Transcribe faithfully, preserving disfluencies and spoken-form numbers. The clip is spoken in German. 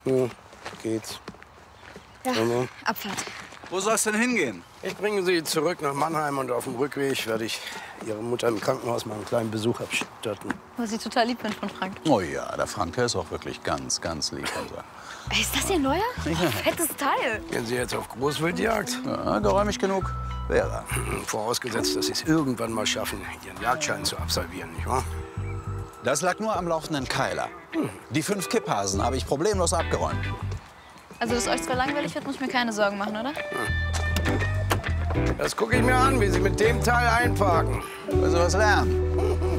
Hm, geht's. Ja, Mhm. Abfahrt. Wo soll's denn hingehen? Ich bringe Sie zurück nach Mannheim und auf dem Rückweg werde ich Ihre Mutter im Krankenhaus mal einen kleinen Besuch abstatten. Wo Sie total lieb sind von Frank. Oh ja, der Frank, der ist auch wirklich ganz, ganz lieb. Also. Ey, ist das Ihr neuer? Ja. Fettes Teil. Gehen Sie jetzt auf Großwildjagd? Ja, geräumig genug wäre. Vorausgesetzt, dass Sie es irgendwann mal schaffen, Ihren Jagdschein zu absolvieren, nicht wahr? Das lag nur am laufenden Keiler. Die fünf Kipphasen habe ich problemlos abgeräumt. Also, dass euch zwar langweilig wird, muss ich mir keine Sorgen machen, oder? Das gucke ich mir an, wie Sie mit dem Teil einparken. Also was lernen.